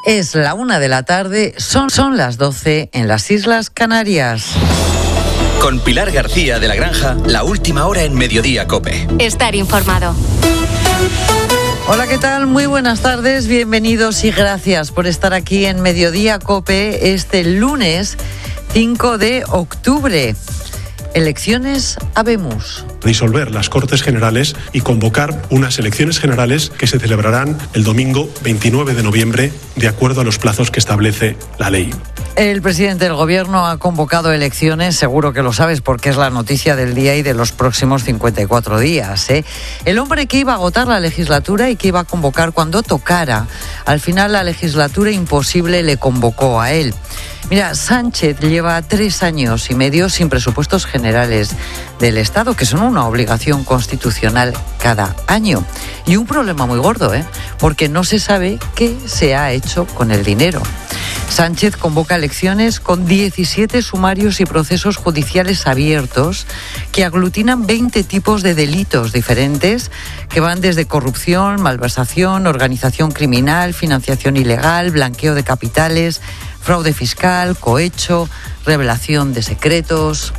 Es la 1:00 p.m, son las 12 en las Islas Canarias. Con Pilar García de la Granja, la última hora en Mediodía COPE. Estar informado. Hola, ¿qué tal? Muy buenas tardes, bienvenidos y gracias por estar aquí en Mediodía COPE este lunes 5 de octubre. Elecciones habemos. Disolver las Cortes Generales y convocar unas elecciones generales que se celebrarán el domingo 29 de noviembre, de acuerdo a los plazos que establece la ley. El presidente del Gobierno ha convocado elecciones, seguro que lo sabes porque es la noticia del día y de los próximos 54 días. El hombre que iba a agotar la legislatura y que iba a convocar cuando tocara, al final la legislatura imposible le convocó a él. Mira, Sánchez lleva 3 años y medio sin presupuestos generales del Estado, que son una obligación constitucional cada año. Y un problema muy gordo, porque no se sabe qué se ha hecho con el dinero. Sánchez convoca elecciones con 17 sumarios y procesos judiciales abiertos que aglutinan 20 tipos de delitos diferentes que van desde corrupción, malversación, organización criminal, financiación ilegal, blanqueo de capitales, fraude fiscal, cohecho, revelación de secretos.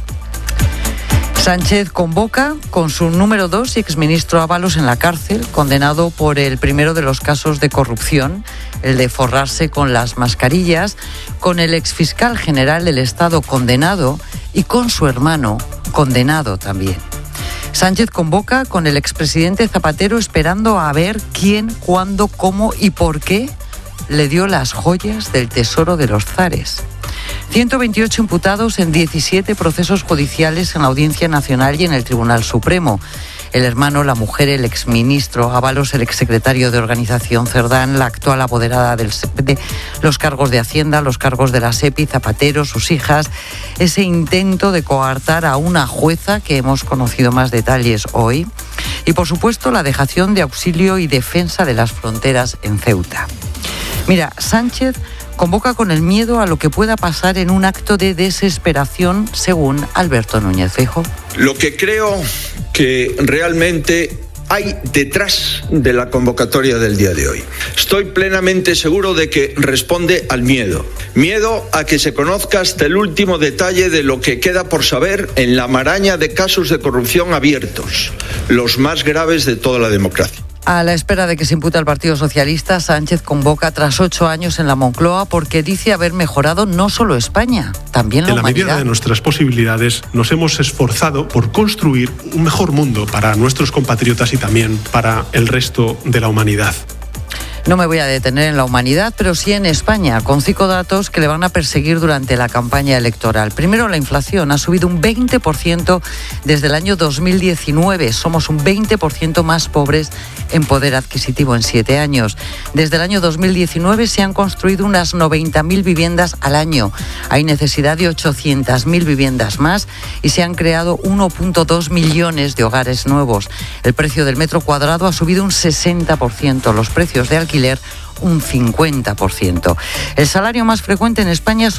Sánchez convoca con su número 2 y exministro Ábalos en la cárcel, condenado por el primero de los casos de corrupción, el de forrarse con las mascarillas, con el exfiscal general del Estado condenado y con su hermano condenado también. Sánchez convoca con el expresidente Zapatero esperando a ver quién, cuándo, cómo y por qué le dio las joyas del tesoro de los zares. 128 imputados en 17 procesos judiciales en la Audiencia Nacional y en el Tribunal Supremo. El hermano, la mujer, el exministro Ábalos, el exsecretario de Organización Cerdán, la actual apoderada del SEPD, los cargos de Hacienda, los cargos de la SEPI, Zapatero, sus hijas, ese intento de coartar a una jueza que hemos conocido más detalles hoy y, por supuesto, la dejación de auxilio y defensa de las fronteras en Ceuta. Mira, Sánchez convoca con el miedo a lo que pueda pasar en un acto de desesperación, según Alberto Núñez Feijóo. Lo que creo que realmente hay detrás de la convocatoria del día de hoy. Estoy plenamente seguro de que responde al miedo. Miedo a que se conozca hasta el último detalle de lo que queda por saber en la maraña de casos de corrupción abiertos, los más graves de toda la democracia. A la espera de que se impute al Partido Socialista, Sánchez convoca tras 8 años en la Moncloa porque dice haber mejorado no solo España, también la humanidad. En la medida de nuestras posibilidades nos hemos esforzado por construir un mejor mundo para nuestros compatriotas y también para el resto de la humanidad. No me voy a detener en la humanidad, pero sí en España, con 5 datos que le van a perseguir durante la campaña electoral. Primero, la inflación ha subido un 20% desde el año 2019. Somos un 20% más pobres en poder adquisitivo en 7 años. Desde el año 2019 se han construido unas 90.000 viviendas al año. Hay necesidad de 800.000 viviendas más y se han creado 1,2 millones de hogares nuevos. El precio del metro cuadrado ha subido un 60%. Los precios de alquiler un 50%. El salario más frecuente en España son